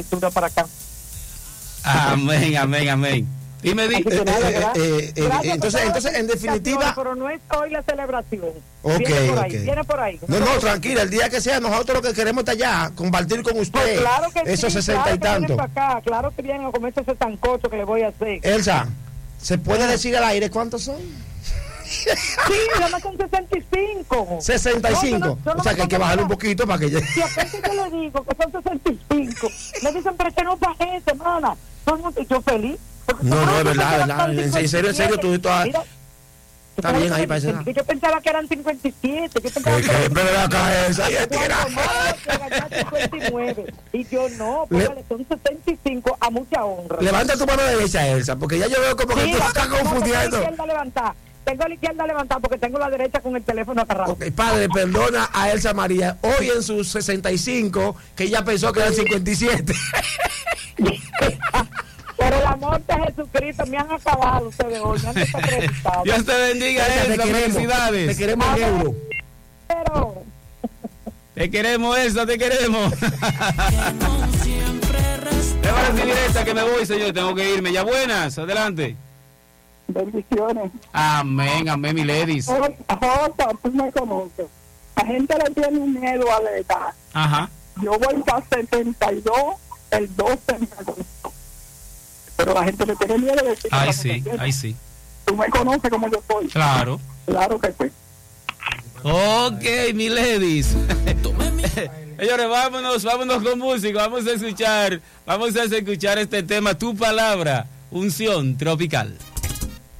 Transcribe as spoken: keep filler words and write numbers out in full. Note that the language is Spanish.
para acá. Amén, amén, amén. Y me di, Así que Eh, nada, eh, ¿verdad? eh, eh, Gracias entonces, por entonces, en todas las definitiva. felicitaciones, Pero no es hoy la celebración. Ok, Viene por ahí, ok. viene por ahí. No, no, tranquila, el día que sea, nosotros lo que queremos está allá, compartir con usted Pues claro que esos sí, sesenta claro y que vienen tanto. para acá, claro que vienen a comerse ese sancocho que le voy a hacer. Elsa, ¿se puede decir al aire cuántos son? Sí, nada más son sesenta y cinco. sesenta y cinco. No, yo no- yo no O sea me que hay que pongo bajarle un nada. poquito para que llegue. Si apenas yo le digo que son sesenta y cinco, me dicen, pero es que no bajé, semana. Todo el mundo, yo feliz. Porque No, todo no, el es mundo verdad, pensaba verdad. que eran En serio, en serio, tú estás- Mira, Está bien ahí para esa edad. que yo pensaba que eran cincuenta y siete. Yo pensaba ¿Qué, que qué? eran Pero acá esa, ya Cuando tira. más, que ganar cincuenta y nueve. Y yo no, póngale, son setenta y cinco a mucha honra. Levanta tu mano derecha, Elsa, porque ya yo veo como que Sí, tú la- estás no, tengo la confundiendo. izquierda levantada. Tengo la izquierda levantada porque tengo la derecha con el teléfono agarrado. Ok, padre, perdona a Elsa María, hoy en sus sesenta y cinco, que ella pensó que eran cincuenta y siete. Por el amor de Jesucristo, me han acabado ustedes hoy, me han desacreditado. Dios te bendiga, Elsa, te Elsa, queremos, felicidades. te queremos en euro. Pero Te queremos, Elsa, te queremos. Me van a recibir esta que me voy, señor, tengo que irme. Ya buenas, adelante. bendiciones. Amén, amén, mi ladies. Jota, tú me conoces. La gente le tiene miedo a la edad. Ajá. Yo voy para setenta y dos el doce de agosto. Pero la gente le tiene miedo de decir. Ay, que sí, no me ay, sí. Tú me conoces como yo soy. Claro. Claro que sí. Ok, mi ladies. Señores, vámonos, vámonos con música. Vamos a escuchar, vamos a escuchar este tema, Tu Palabra, Unción Tropical.